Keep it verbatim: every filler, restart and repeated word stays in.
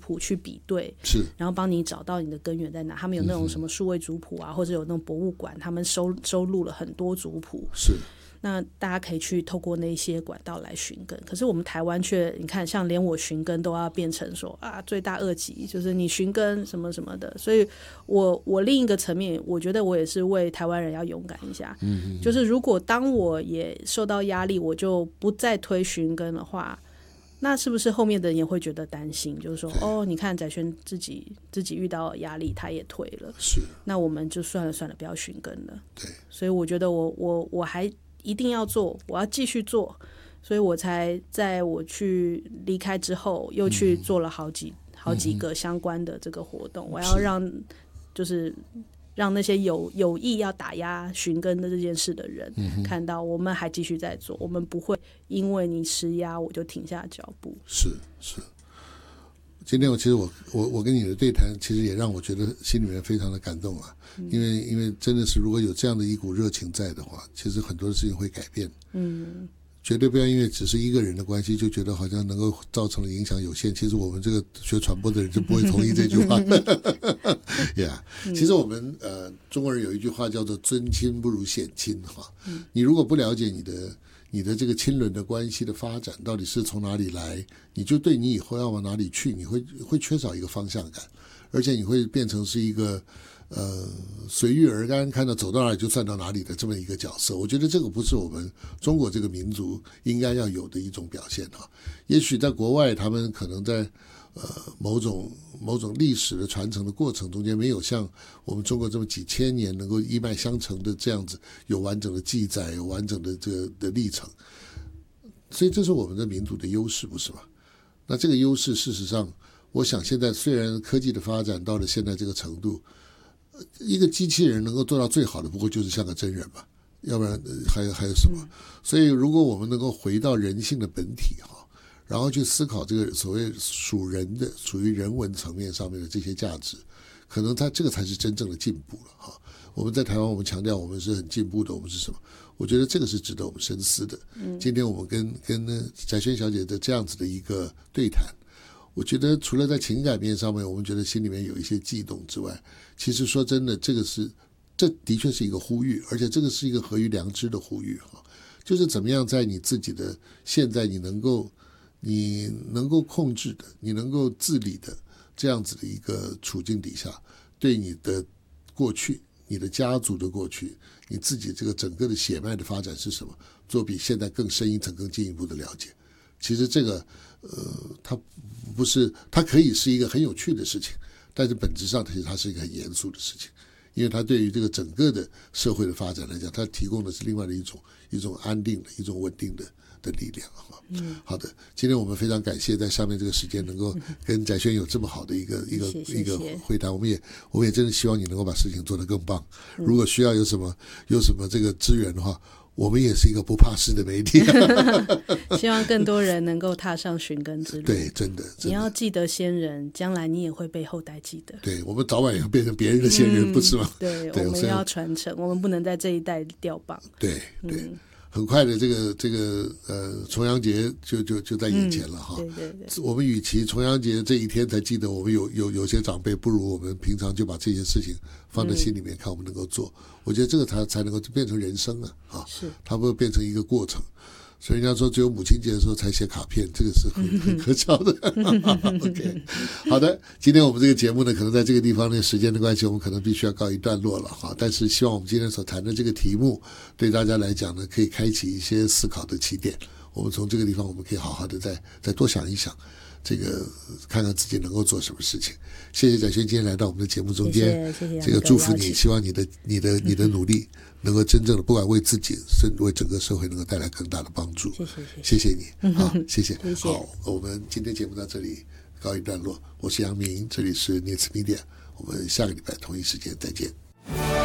谱去比对， 是， 然后帮你找到你的根源在哪。他们有那种什么数位族谱啊，嗯、或者有那种博物馆，他们收收录了很多族谱。 是。 那大家可以去透过那些管道来寻根，可是我们台湾却，你看，像连我寻根都要变成说啊，罪大恶极，就是你寻根什么什么的。所以我我另一个层面，我觉得我也是为台湾人要勇敢一下。嗯，就是如果当我也受到压力，我就不再推寻根的话，那是不是后面的人也会觉得担心？就是说，哦，你看载萱自己自己遇到压力，他也退了， 是， 那我们就算了算了，不要寻根了。 对， 所以我觉得我我我还。一定要做，我要继续做，所以我才在我去离开之后，又去做了好几、嗯、好几个相关的这个活动。嗯、我要让就是让那些有有意要打压寻根的这件事的人、嗯、看到我们还继续在做，我们不会因为你施压我就停下脚步。 是是。今天我其实我我我跟你的对谈，其实也让我觉得心里面非常的感动啊，嗯、因为因为真的是如果有这样的一股热情在的话，其实很多事情会改变。嗯，绝对不要因为只是一个人的关系就觉得好像能够造成的影响有限。其实我们这个学传播的人就不会同意这句话。yeah, 其实我们呃中国人有一句话叫做尊亲不如显亲哈。嗯、你如果不了解你的。你的这个亲人的关系的发展到底是从哪里来，你就对你以后要往哪里去，你会会缺少一个方向感，而且你会变成是一个呃随遇而安，看到走到哪里就算到哪里的这么一个角色。我觉得这个不是我们中国这个民族应该要有的一种表现哈。也许在国外，他们可能在呃某种某种历史的传承的过程中间，没有像我们中国这么几千年能够一脉相承的这样子有完整的记载，有完整的这个的历程。所以这是我们的民族的优势，不是吗？那这个优势事实上，我想现在虽然科技的发展到了现在这个程度，一个机器人能够做到最好的不过就是像个真人吧，要不然还有还有什么？所以如果我们能够回到人性的本体哈，然后去思考这个所谓属人的、属于人文层面上面的这些价值，可能它这个才是真正的进步了哈。我们在台湾，我们强调我们是很进步的，我们是什么？我觉得这个是值得我们深思的。嗯、今天我们跟跟载萱小姐的这样子的一个对谈，我觉得除了在情感面上面，我们觉得心里面有一些悸动之外，其实说真的，这个是这的确是一个呼吁，而且这个是一个合于良知的呼吁哈，就是怎么样在你自己的现在你能够。你能够控制的，你能够自理的这样子的一个处境底下，对你的过去、你的家族的过去、你自己这个整个的血脉的发展是什么，做比现在更深一层、更进一步的了解。其实这个，呃，它不是，它可以是一个很有趣的事情，但是本质上其实它是一个很严肃的事情，因为它对于这个整个的社会的发展来讲，它提供的是另外的一种一种安定的、一种稳定的。的力量哈，嗯，好的，今天我们非常感谢在上面这个时间能够跟载萱有这么好的一个一个谢谢一个会谈，我们也我们也真的希望你能够把事情做得更棒。如果需要有什么有什么这个资源的话，我们也是一个不怕事的媒体。 希望更多人能够踏上寻根之路。 对，真的，真的你要记得先人，将来你也会被后代记得。 对，我们早晚也要变成别人的先人，嗯、不是吗？ 对，对我们要传承，我们不能在这一代掉棒。 对对。嗯，很快的，这个这个呃，重阳节就就就在眼前了哈。 嗯、对对对。 我们与其重阳节这一天才记得我们有有有些长辈，不如我们平常就把这些事情放在心里面，看我们能够做。嗯、我觉得这个才才能够变成人生啊啊！ 是， 它不会变成一个过程。所以人家说只有母亲节的时候才写卡片，这个是很很可笑的。OK， 好的，今天我们这个节目呢，可能在这个地方呢，时间的关系，我们可能必须要告一段落了哈。但是希望我们今天所谈的这个题目，对大家来讲呢，可以开启一些思考的起点。我们从这个地方，我们可以好好的再再多想一想，这个看看自己能够做什么事情。谢谢载萱今天来到我们的节目中间， 谢谢，谢谢这个祝福你，希望你的你的你的努力能够真正的不管为自己，甚至为整个社会能够带来更大的帮助。 谢谢， 谢谢你，好，谢谢， 谢谢。 好，我们今天节目到这里告一段落。我是杨明，这里是 News Media， 我们下个礼拜同一时间再见。